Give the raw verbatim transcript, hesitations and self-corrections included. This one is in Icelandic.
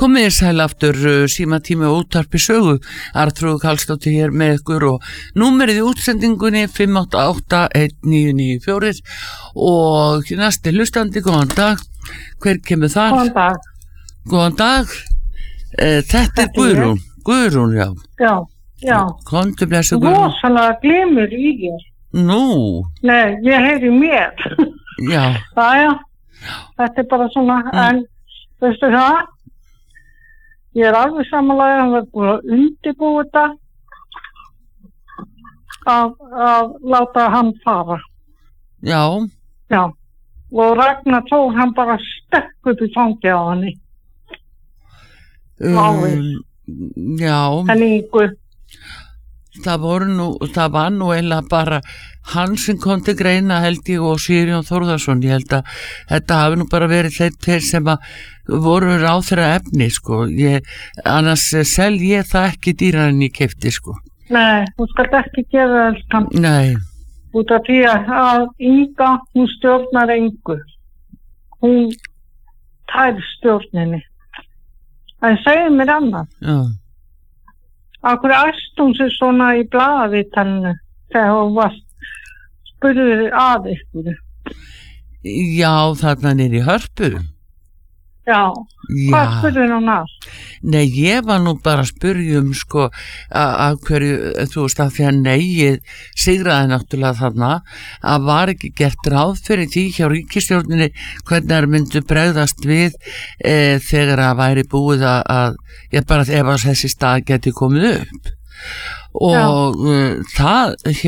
Komið þér sæl aftur, símatími og útvarpi sögu, Arnþrúður Karlsdóttir hér með ykkur og númerið í útsendingunni fimm átta átta eitt níu níu fjögur og næsti hlustandi, góðan dag, hver kemur þar? Góðan dag. Góðan dag, þetta er Guðrún, Guðrún, já. Já, já. Komdu blessu Guðrún. Rosalega glimur í þér. Nú. Nei, ég heyri mér. Já. Það er, þetta er bara svona, mm. en veistu það? Ég er alveg samanlega, hann var búin að undirbúa þetta að, að láta hann fara. Já. Já. Og Ragnar tók hann bara stekk upp í fangið á henni. Um, já. En yngur. Það voru nú, það var nú eiginlega bara hann sem kom til greina held ég og Sigurjón Þórðarsson, ég held að þetta hafi nú bara verið þeir tveir sem að voru ráð þeirra efni sko, ég, annars sel ég það ekki dýrar en ég keypti sko. Nei, þú skalt ekki gera elskan. Nei. Út af því að Inga, hún stjórnar engu. Hún tær stjórninni. Það segir mér annað. Já. Akkur æst hún sér svona í blaðavitalinu þegar hún var spurður að ykkur. Já, þarna niður í Hörpu. Já, Já. Hvað spurður hún að? Nei, ég var nú bara að spyrja um sko að hverju, þú veist að því að negið sigraði náttúrulega þarna að var ekki gert ráð fyrir því hjá ríkisstjórninni hvernig það myndu bregðast við e, þegar að væri búið að, að ég bara ef að þessi stað geti komið upp og uh, það